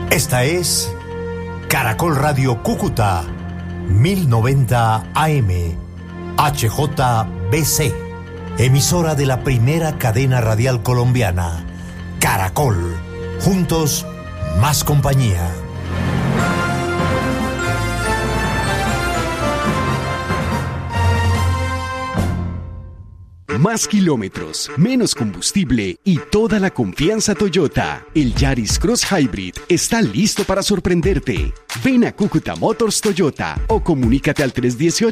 Esta es Caracol Radio Cúcuta, 1090 AM, HJBC, emisora de la primera cadena radial colombiana, Caracol, juntos, más compañía. Más kilómetros, menos combustible y toda la confianza Toyota. El Yaris Cross Hybrid está listo para sorprenderte. Ven a Cúcuta Motors Toyota o comunícate al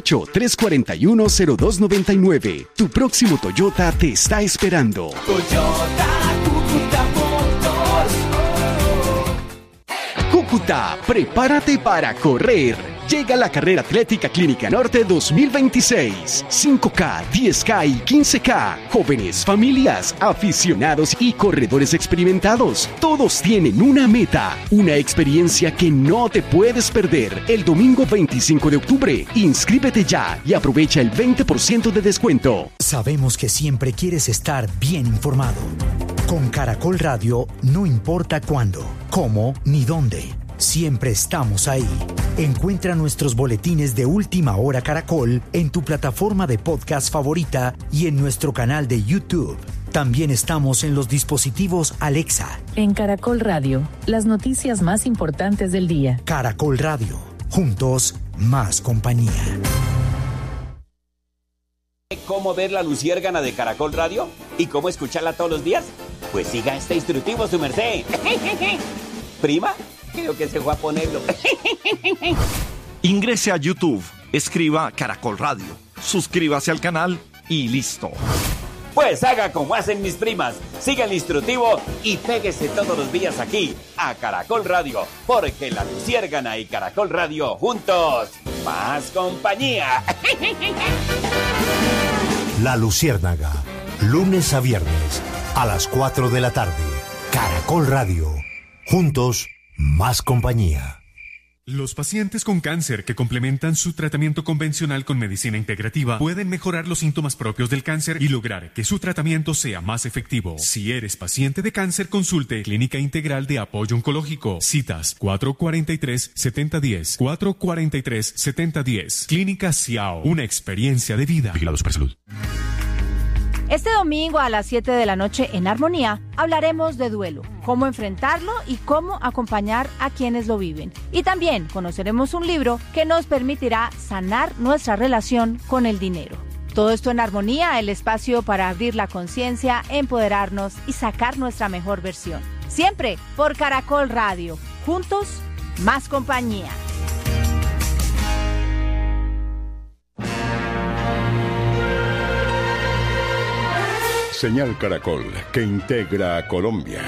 318-341-0299. Tu próximo Toyota te está esperando. Toyota Cúcuta Motors. Cúcuta, prepárate para correr. Llega la Carrera Atlética Clínica Norte 2026. 5K, 10K y 15K. Jóvenes, familias, aficionados y corredores experimentados. Todos tienen una meta, una experiencia que no te puedes perder. El domingo 25 de octubre. Inscríbete ya y aprovecha el 20% de descuento. Sabemos que siempre quieres estar bien informado. Con Caracol Radio, no importa cuándo, cómo ni dónde. Siempre estamos ahí. Encuentra nuestros boletines de Última Hora Caracol en tu plataforma de podcast favorita y en nuestro canal de YouTube. También estamos en los dispositivos Alexa. En Caracol Radio, las noticias más importantes del día. Caracol Radio, juntos, más compañía. ¿Cómo ver la luciérgana de Caracol Radio? ¿Y cómo escucharla todos los días? Pues siga este instructivo, su merced. ¿Prima? Creo que se fue a ponerlo. Ingrese a YouTube, escriba Caracol Radio, suscríbase al canal y listo. Pues haga como hacen mis primas, siga el instructivo y péguese todos los días aquí a Caracol Radio, porque la luciérgana y Caracol Radio juntos, más compañía. La Luciérnaga, lunes a viernes, a las 4 de la tarde. Caracol Radio, juntos, más compañía. Los pacientes con cáncer que complementan su tratamiento convencional con medicina integrativa pueden mejorar los síntomas propios del cáncer y lograr que su tratamiento sea más efectivo. Si eres paciente de cáncer, consulte Clínica Integral de Apoyo Oncológico. Citas 443-7010, 443-7010. Clínica Ciao, una experiencia de vida. Vigilado Supersalud. Este domingo a las 7 de la noche en Armonía hablaremos de duelo, cómo enfrentarlo y cómo acompañar a quienes lo viven. Y también conoceremos un libro que nos permitirá sanar nuestra relación con el dinero. Todo esto en Armonía, el espacio para abrir la conciencia, empoderarnos y sacar nuestra mejor versión. Siempre por Caracol Radio. Juntos, más compañía. Señal Caracol, que integra a Colombia.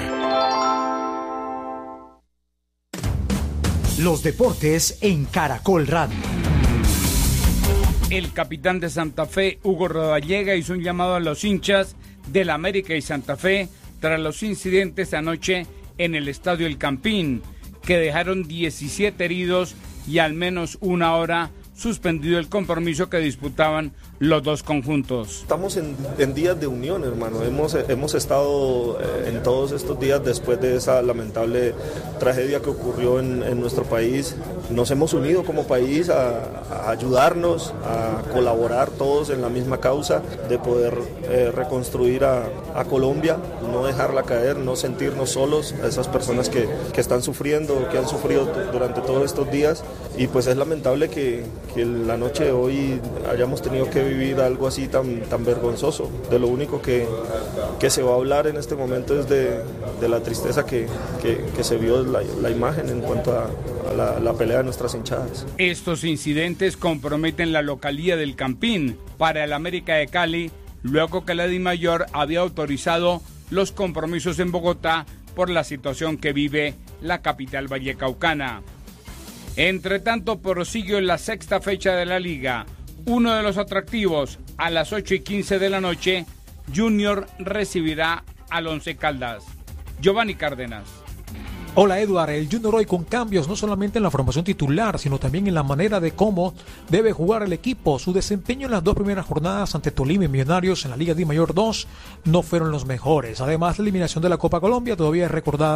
Los deportes en Caracol Radio. El capitán de Santa Fe, Hugo Rodallega, hizo un llamado a los hinchas del América y Santa Fe tras los incidentes anoche en el Estadio El Campín, que dejaron 17 heridos y al menos una hora suspendido el compromiso que disputaban los dos conjuntos. Estamos en días de unión, hermano. Hemos estado en todos estos días después de esa lamentable tragedia que ocurrió en nuestro país. Nos hemos unido como país a ayudarnos, a colaborar todos en la misma causa de poder reconstruir a Colombia, no dejarla caer, no sentirnos solos, a esas personas que están sufriendo, que han sufrido durante todos estos días. Y pues es lamentable que la noche de hoy hayamos tenido que vivir algo así tan vergonzoso. De lo único que se va a hablar en este momento es de la tristeza que se vio la imagen en cuanto a la pelea de nuestras hinchadas. Estos incidentes comprometen la localía del Campín para el América de Cali, luego que la DIMAYOR había autorizado los compromisos en Bogotá por la situación que vive la capital vallecaucana. Entre tanto, prosigue la sexta fecha de la Liga. Uno de los atractivos, a las 8:15 de la noche, Junior recibirá al Once Caldas. Giovanni Cárdenas. Hola Eduard, el Junior hoy con cambios no solamente en la formación titular, sino también en la manera de cómo debe jugar el equipo. Su desempeño en las dos primeras jornadas ante Tolima y Millonarios en la Liga DIMAYOR 2 no fueron los mejores. Además, la eliminación de la Copa Colombia todavía es recordada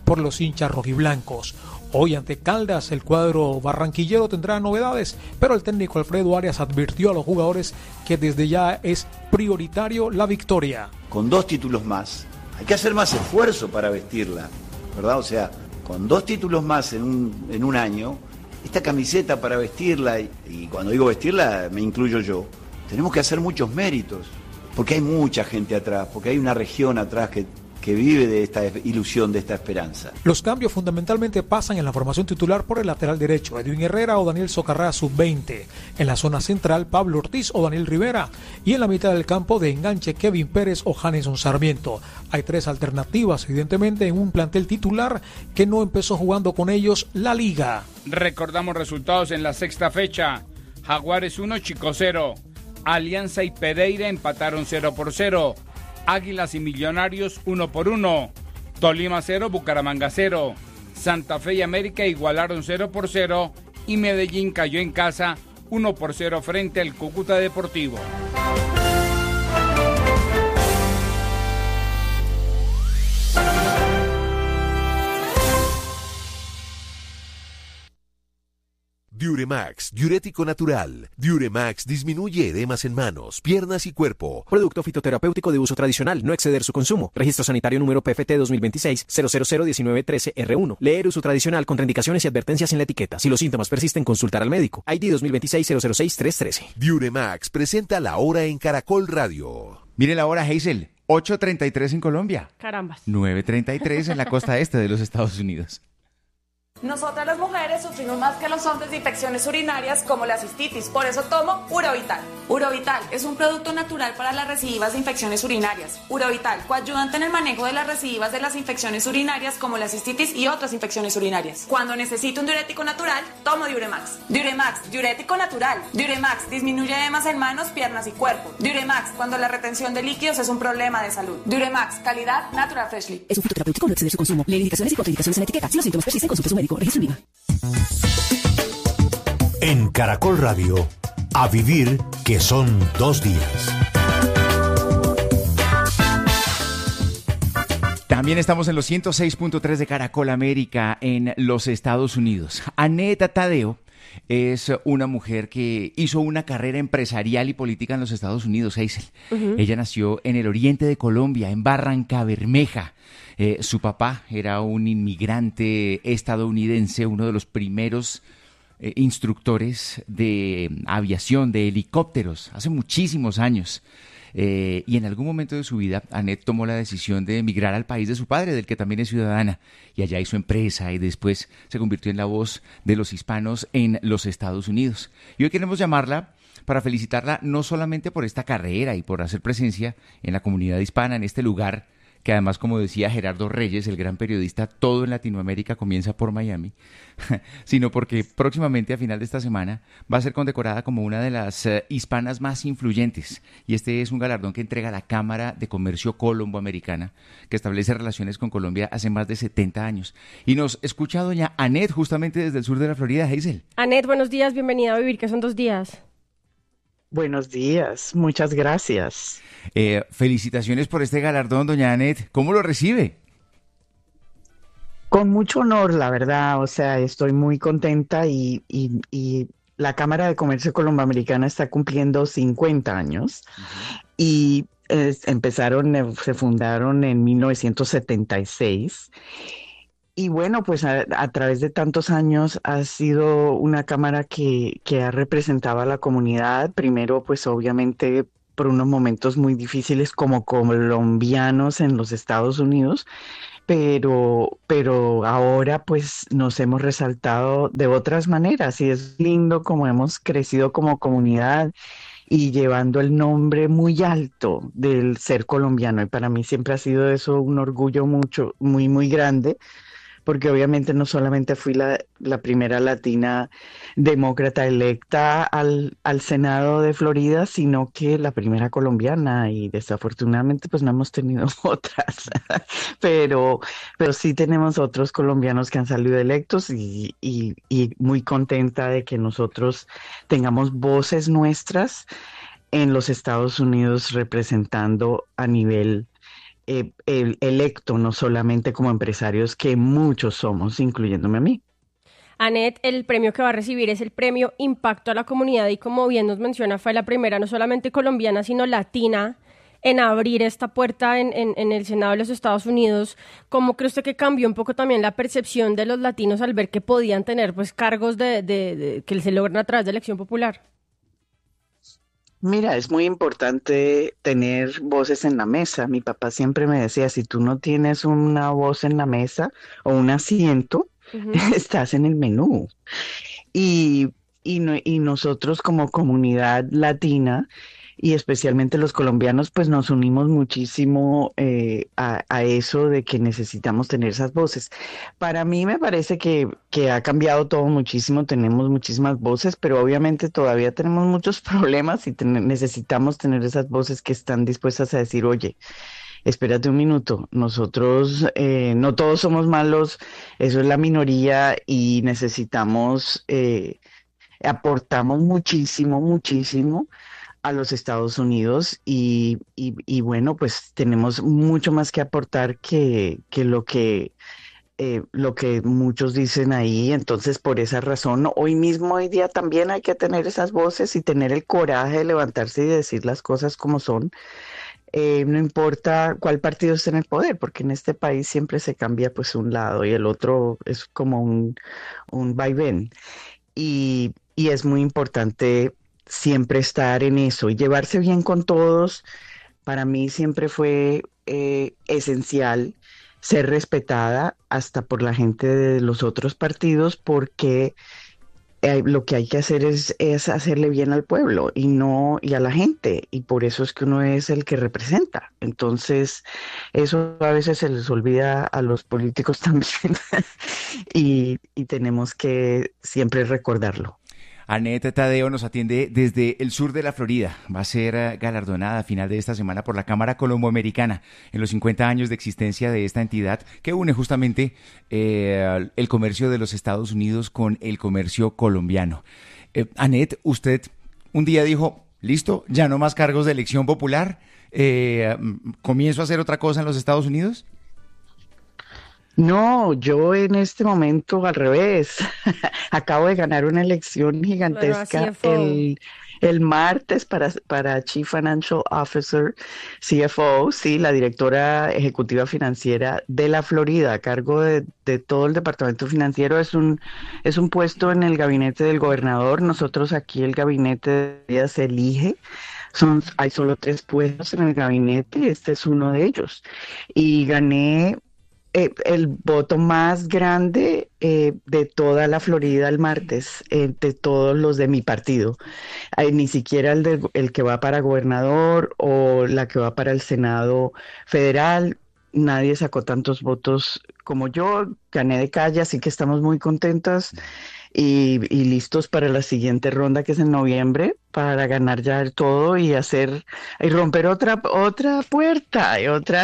por los hinchas rojiblancos. Hoy ante Caldas el cuadro barranquillero tendrá novedades, pero el técnico Alfredo Arias advirtió a los jugadores que desde ya es prioritario la victoria. Con 2 títulos más, hay que hacer más esfuerzo para vestirla, ¿verdad? O sea, con 2 títulos más en un año, esta camiseta para vestirla, y cuando digo vestirla me incluyo yo, tenemos que hacer muchos méritos, porque hay mucha gente atrás, porque hay una región atrás que vive de esta ilusión, de esta esperanza. Los cambios fundamentalmente pasan en la formación titular por el lateral derecho, Edwin Herrera o Daniel Socarrá, sub-20. En la zona central, Pablo Ortiz o Daniel Rivera. Y en la mitad del campo, de enganche, Kevin Pérez o Janeson Sarmiento. Hay 3 alternativas, evidentemente, en un plantel titular que no empezó jugando con ellos la Liga. Recordamos resultados en la 6ª fecha. Jaguares 1, Chico 0. Alianza y Pereira empataron 0-0. Águilas y Millonarios 1-1, Tolima 0, Bucaramanga 0, Santa Fe y América igualaron 0-0 y Medellín cayó en casa 1-0 frente al Cúcuta Deportivo. Diuremax, diurético natural. Diuremax disminuye edemas en manos, piernas y cuerpo. Producto fitoterapéutico de uso tradicional, no exceder su consumo. Registro sanitario número PFT 2026-0001913R1. Leer uso tradicional, contraindicaciones y advertencias en la etiqueta. Si los síntomas persisten, consultar al médico. ID 2026-006-313. Diuremax presenta la hora en Caracol Radio. Mire la hora, Hazel. 8:33 en Colombia. Carambas. 9:33 en la costa este de los Estados Unidos. Nosotras las mujeres sufrimos más que los hombres de infecciones urinarias como la cistitis, por eso tomo Urovital. Urovital es un producto natural para las recidivas de infecciones urinarias. Urovital, coayudante en el manejo de las recidivas de las infecciones urinarias como la cistitis y otras infecciones urinarias. Cuando necesito un diurético natural, tomo Diuremax. Diuremax, diurético natural. Diuremax disminuye edemas en manos, piernas y cuerpo. Diuremax, cuando la retención de líquidos es un problema de salud. Diuremax, calidad Natural Freshly. Es un fitoterapéutico, no exceder su consumo. Lee indicaciones y contraindicaciones en la etiqueta. Si los síntomas persisten, consulte a su médico. Registro INVIMA. En Caracol Radio, a vivir que son 2 días. También estamos en los 106.3 de Caracol América en los Estados Unidos. Aneta Tadeo es una mujer que hizo una carrera empresarial y política en los Estados Unidos, Hazel. Ella nació en el oriente de Colombia, en Barrancabermeja. Su papá era un inmigrante estadounidense, uno de los primeros instructores de aviación, de helicópteros, hace muchísimos años. Y en algún momento de su vida, Anet tomó la decisión de emigrar al país de su padre, del que también es ciudadana, y allá hizo empresa y después se convirtió en la voz de los hispanos en los Estados Unidos. Y hoy queremos llamarla para felicitarla no solamente por esta carrera y por hacer presencia en la comunidad hispana, en este lugar que además, como decía Gerardo Reyes, el gran periodista, todo en Latinoamérica comienza por Miami, sino porque próximamente, a final de esta semana, va a ser condecorada como una de las hispanas más influyentes. Y este es un galardón que entrega la Cámara de Comercio Colombo-Americana, que establece relaciones con Colombia hace más de 70 años. Y nos escucha doña Anet, justamente desde el sur de la Florida, Hazel. Anet, buenos días, bienvenida a Vivir, que son 2 días. Buenos días, muchas gracias. Felicitaciones por este galardón, doña Anet. ¿Cómo lo recibe? Con mucho honor, la verdad. O sea, estoy muy contenta y la Cámara de Comercio Colomboamericana está cumpliendo 50 años. Y se fundaron en 1976. Y bueno, pues a través de tantos años ha sido una cámara que ha representado a la comunidad, primero pues obviamente por unos momentos muy difíciles como colombianos en los Estados Unidos, pero ahora pues nos hemos resaltado de otras maneras y es lindo como hemos crecido como comunidad y llevando el nombre muy alto del ser colombiano. Y para mí siempre ha sido eso un orgullo muy grande, porque obviamente no solamente fui la primera latina demócrata electa al Senado de Florida, sino que la primera colombiana, y desafortunadamente pues no hemos tenido otras, pero sí tenemos otros colombianos que han salido electos y muy contenta de que nosotros tengamos voces nuestras en los Estados Unidos representando a nivel electo, no solamente como empresarios, que muchos somos, incluyéndome a mí. Annette, el premio que va a recibir es el premio Impacto a la Comunidad y como bien nos menciona, fue la primera no solamente colombiana, sino latina en abrir esta puerta en el Senado de los Estados Unidos. ¿Cómo cree usted que cambió un poco también la percepción de los latinos al ver que podían tener pues cargos que se logran a través de elección popular? Mira, es muy importante tener voces en la mesa. Mi papá siempre me decía, si tú no tienes una voz en la mesa o un asiento, estás en el menú. Y nosotros como comunidad latina, y especialmente los colombianos, pues nos unimos muchísimo a eso de que necesitamos tener esas voces. Para mí me parece que ha cambiado todo muchísimo, tenemos muchísimas voces, pero obviamente todavía tenemos muchos problemas y necesitamos tener esas voces que están dispuestas a decir, oye, espérate un minuto, nosotros no todos somos malos, eso es la minoría y necesitamos, aportamos muchísimo a los Estados Unidos y bueno, pues tenemos mucho más que aportar que lo que muchos dicen ahí. Entonces, por esa razón, hoy día también hay que tener esas voces y tener el coraje de levantarse y decir las cosas como son. No importa cuál partido esté en el poder, porque en este país siempre se cambia pues un lado y el otro es como un vaivén. Y es muy importante siempre estar en eso y llevarse bien con todos. Para mí siempre fue esencial ser respetada hasta por la gente de los otros partidos, porque lo que hay que hacer es hacerle bien al pueblo y a la gente, y por eso es que uno es el que representa. Entonces, eso a veces se les olvida a los políticos también y tenemos que siempre recordarlo. Annette Tadeo nos atiende desde el sur de la Florida. Va a ser galardonada a final de esta semana por la Cámara Colomboamericana en los 50 años de existencia de esta entidad que une justamente el comercio de los Estados Unidos con el comercio colombiano. Annette, usted un día dijo, listo, ya no más cargos de elección popular, ¿comienzo a hacer otra cosa en los Estados Unidos? No, yo en este momento al revés. Acabo de ganar una elección gigantesca el martes para Chief Financial Officer, CFO, sí, la directora ejecutiva financiera de la Florida, a cargo de todo el departamento financiero. Es un puesto en el gabinete del gobernador. Nosotros aquí el gabinete se elige. Hay solo 3 puestos en el gabinete, este es uno de ellos. Y gané el voto más grande de toda la Florida el martes, de todos los de mi partido. Ni siquiera el que va para gobernador o la que va para el Senado federal. Nadie sacó tantos votos como yo. Gané de calle, así que estamos muy contentas y listos para la siguiente ronda, que es en noviembre, para ganar ya el todo y romper otra puerta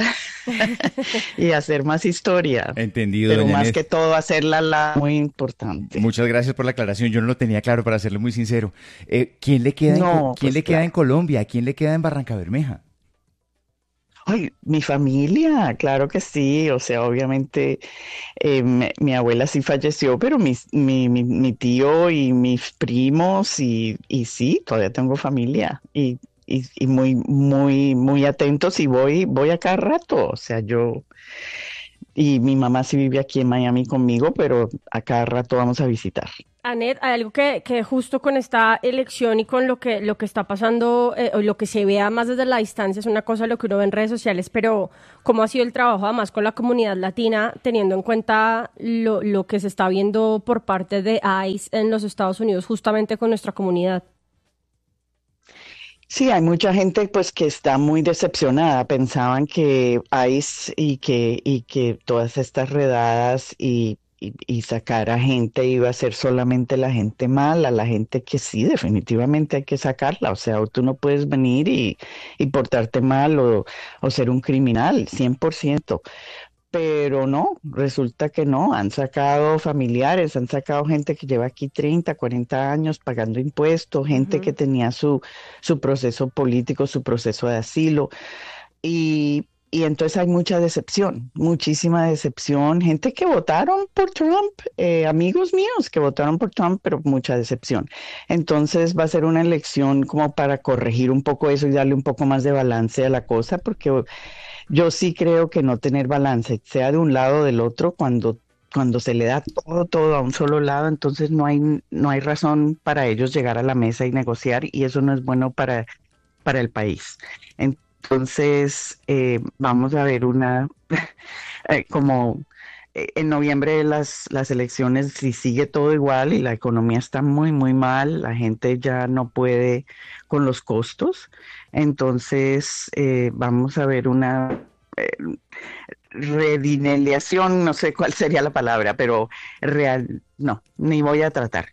y hacer más historia. Entendido, pero doña más Annette, que todo hacerla muy importante. muchas gracias por la aclaración. Yo no lo tenía claro, para serle muy sincero. ¿Quién le queda, queda en Colombia? ¿Quién le queda en Barrancabermeja? Ay, mi familia, claro que sí. O sea, obviamente mi abuela sí falleció, pero mi tío y mis primos y sí, todavía tengo familia y muy atentos, y voy a cada rato. O sea, y mi mamá sí vive aquí en Miami conmigo, pero a cada rato vamos a visitar. Annette, hay algo que justo con esta elección y con lo que está pasando, o lo que se vea más desde la distancia, es una cosa lo que uno ve en redes sociales, pero ¿cómo ha sido el trabajo además con la comunidad latina, teniendo en cuenta lo que se está viendo por parte de ICE en los Estados Unidos, justamente con nuestra comunidad? Sí, hay mucha gente pues que está muy decepcionada. Pensaban que ICE y que todas estas redadas y sacar a gente iba a ser solamente la gente mala, la gente que sí, definitivamente hay que sacarla. O sea, tú no puedes venir y portarte mal o ser un criminal, 100%. Pero no, resulta que no, han sacado familiares, han sacado gente que lleva aquí 30, 40 años pagando impuestos, gente que tenía su proceso político, su proceso de asilo. Y Y entonces hay mucha decepción, muchísima decepción. Gente que votaron por Trump, amigos míos que votaron por Trump, pero mucha decepción. Entonces va a ser una elección como para corregir un poco eso y darle un poco más de balance a la cosa, porque yo sí creo que no tener balance, sea de un lado o del otro, cuando se le da todo a un solo lado, entonces no hay razón para ellos llegar a la mesa y negociar, y eso no es bueno para el país. Entonces, vamos a ver como en noviembre las elecciones, si sigue todo igual y la economía está muy, muy mal, la gente ya no puede con los costos, entonces vamos a ver una redineliación, no sé cuál sería la palabra, pero no, ni voy a tratar.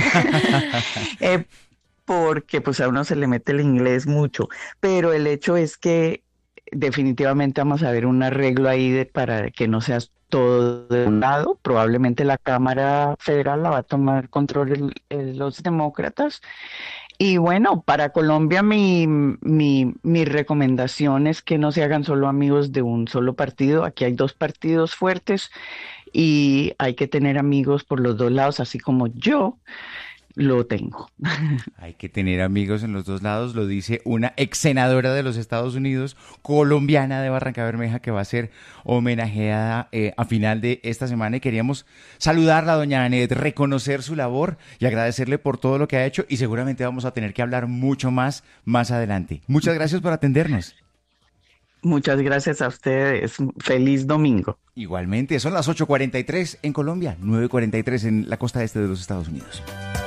Porque pues a uno se le mete el inglés mucho, pero el hecho es que definitivamente vamos a ver un arreglo ahí para que no sea todo de un lado. Probablemente la Cámara Federal la va a tomar control los demócratas. Y bueno, para Colombia mi recomendación es que no se hagan solo amigos de un solo partido. Aquí hay 2 partidos fuertes y hay que tener amigos por los 2 lados, así como yo lo tengo. Hay que tener amigos en los 2 lados, lo dice una ex senadora de los Estados Unidos, colombiana de Barrancabermeja, que va a ser homenajeada a final de esta semana. Y queríamos saludarla, doña Anet, reconocer su labor y agradecerle por todo lo que ha hecho, y seguramente vamos a tener que hablar mucho más adelante. Muchas gracias por atendernos. Muchas gracias a ustedes. Feliz domingo. Igualmente, son las 8:43 en Colombia, 9:43 en la costa este de los Estados Unidos.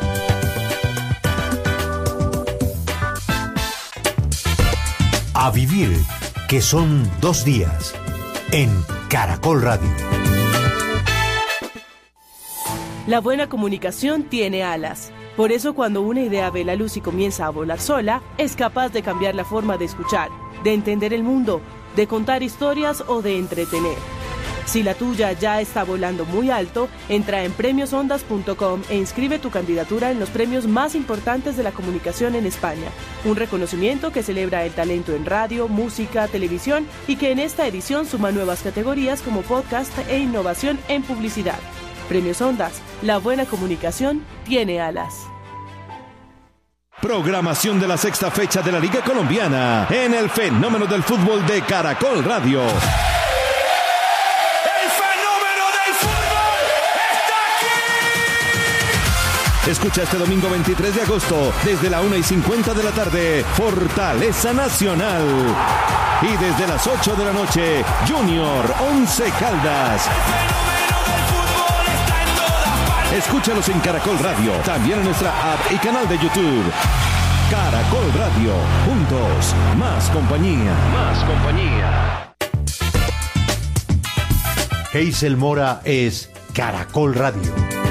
A vivir, que son 2 días, en Caracol Radio. La buena comunicación tiene alas. Por eso, cuando una idea ve la luz y comienza a volar sola, es capaz de cambiar la forma de escuchar, de entender el mundo, de contar historias o de entretener. Si la tuya ya está volando muy alto, entra en premiosondas.com e inscribe tu candidatura en los premios más importantes de la comunicación en España. Un reconocimiento que celebra el talento en radio, música, televisión y que en esta edición suma nuevas categorías como podcast e innovación en publicidad. Premios Ondas, la buena comunicación tiene alas. Programación de la 6ª fecha de la Liga Colombiana en el Fenómeno del Fútbol de Caracol Radio. Escucha este domingo 23 de agosto, desde la 1:50 de la tarde, Fortaleza Nacional. Y desde las 8 de la noche, Junior Once Caldas. Escúchalos en Caracol Radio, también en nuestra app y canal de YouTube. Caracol Radio, juntos, más compañía. Más compañía. Hazel Mora es Caracol Radio.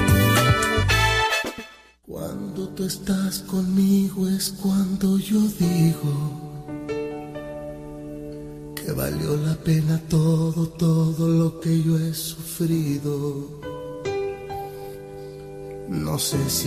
Cuando tú estás conmigo es cuando yo digo que valió la pena todo lo que yo he sufrido. No sé si